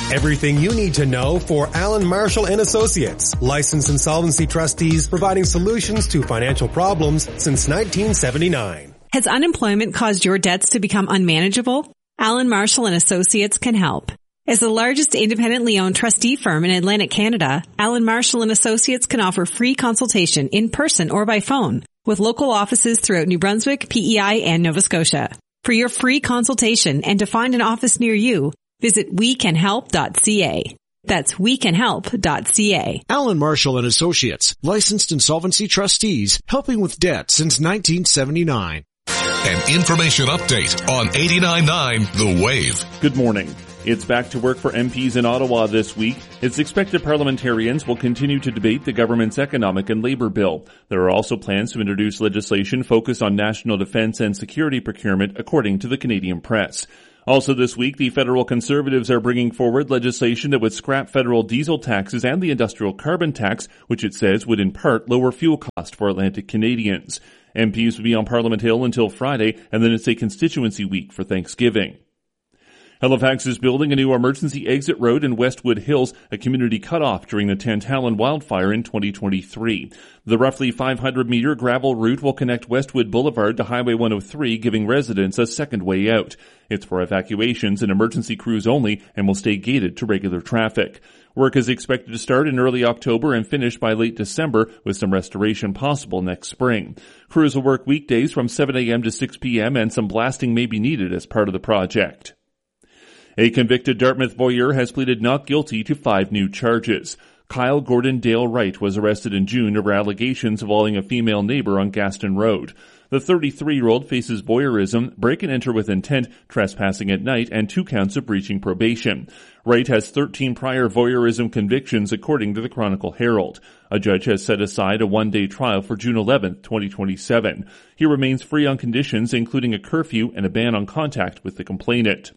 Everything you need to know for Allen Marshall and Associates, licensed insolvency trustees providing solutions to financial problems since 1979. Has unemployment caused your debts to become unmanageable? Allen Marshall and Associates can help. As the largest independently owned trustee firm in Atlantic Canada, Allen Marshall and Associates can offer free consultation in person or by phone with local offices throughout New Brunswick, PEI, and Nova Scotia. For your free consultation and to find an office near you, visit wecanhelp.ca. That's wecanhelp.ca. Allen Marshall and Associates, licensed insolvency trustees, helping with debt since 1979. An information update on 89.9 The Wave. Good morning. It's back to work for MPs in Ottawa this week. It's expected parliamentarians will continue to debate the government's economic and labor bill. There are also plans to introduce legislation focused on national defense and security procurement, according to the Canadian Press. Also this week, the federal Conservatives are bringing forward legislation that would scrap federal diesel taxes and the industrial carbon tax, which it says would in part lower fuel costs for Atlantic Canadians. MPs will be on Parliament Hill until Friday, and then it's a constituency week for Thanksgiving. Halifax is building a new emergency exit road in Westwood Hills, a community cut off during the Tantallon wildfire in 2023. The roughly 500-meter gravel route will connect Westwood Boulevard to Highway 103, giving residents a second way out. It's for evacuations and emergency crews only and will stay gated to regular traffic. Work is expected to start in early October and finish by late December, with some restoration possible next spring. Crews will work weekdays from 7 a.m. to 6 p.m. and some blasting may be needed as part of the project. A convicted Dartmouth voyeur has pleaded not guilty to 5 new charges. Kyle Gordon Dale Wright was arrested in June over allegations involving a female neighbor on Gaston Road. The 33-year-old faces voyeurism, break and enter with intent, trespassing at night, and 2 counts of breaching probation. Wright has 13 prior voyeurism convictions, according to the Chronicle Herald. A judge has set aside a 1-day trial for June 11, 2027. He remains free on conditions, including a curfew and a ban on contact with the complainant.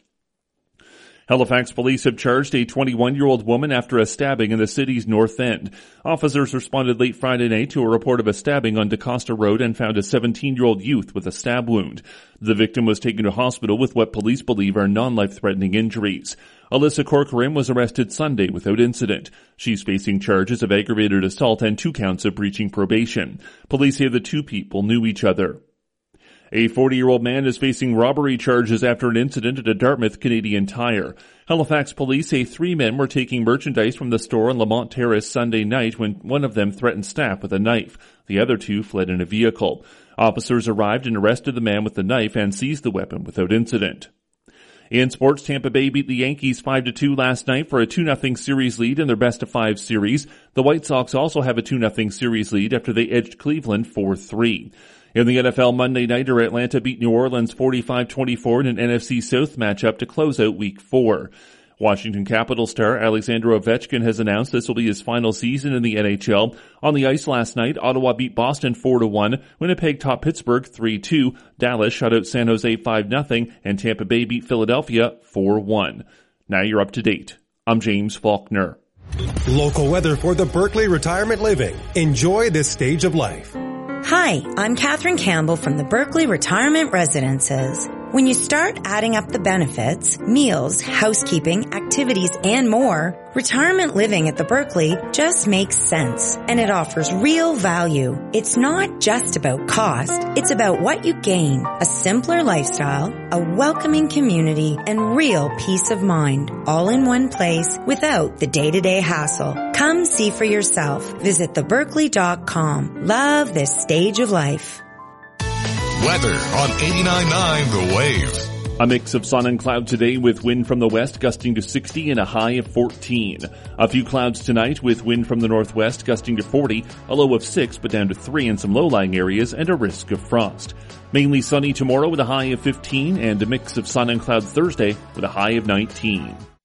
Halifax police have charged a 21-year-old woman after a stabbing in the city's north end. Officers responded late Friday night to a report of a stabbing on DaCosta Road and found a 17-year-old youth with a stab wound. The victim was taken to hospital with what police believe are non-life-threatening injuries. Alyssa Corcoran was arrested Sunday without incident. She's facing charges of aggravated assault and 2 counts of breaching probation. Police say the 2 people knew each other. A 40-year-old man is facing robbery charges after an incident at a Dartmouth Canadian Tire. Halifax police say 3 men were taking merchandise from the store on Lamont Terrace Sunday night when one of them threatened staff with a knife. The other 2 fled in a vehicle. Officers arrived and arrested the man with the knife and seized the weapon without incident. In sports, Tampa Bay beat the Yankees 5-2 last night for a 2-0 series lead in their best-of-5 series. The White Sox also have a 2-0 series lead after they edged Cleveland 4-3. In the NFL Monday nighter, Atlanta beat New Orleans 45-24 in an NFC South matchup to close out Week 4. Washington Capitals star Alexander Ovechkin has announced this will be his final season in the NHL. On the ice last night, Ottawa beat Boston 4-1, Winnipeg topped Pittsburgh 3-2, Dallas shut out San Jose 5-0, and Tampa Bay beat Philadelphia 4-1. Now you're up to date. I'm James Faulkner. Local weather for the Berkeley Retirement Living. Enjoy this stage of life. Hi, I'm Catherine Campbell from the Berkeley Retirement Residences. When you start adding up the benefits, meals, housekeeping, activities, and more, retirement living at the Berkeley just makes sense, and it offers real value. It's not just about cost, it's about what you gain: a simpler lifestyle, a welcoming community, and real peace of mind, all in one place without the day-to-day hassle. Come see for yourself. Visit theberkeley.com. Love this stage of life. Weather on 89.9 The Wave. A mix of sun and cloud today with wind from the west gusting to 60 and a high of 14. A few clouds tonight with wind from the northwest gusting to 40, a low of 6 but down to 3 in some low-lying areas and a risk of frost. Mainly sunny tomorrow with a high of 15 and a mix of sun and cloud Thursday with a high of 19.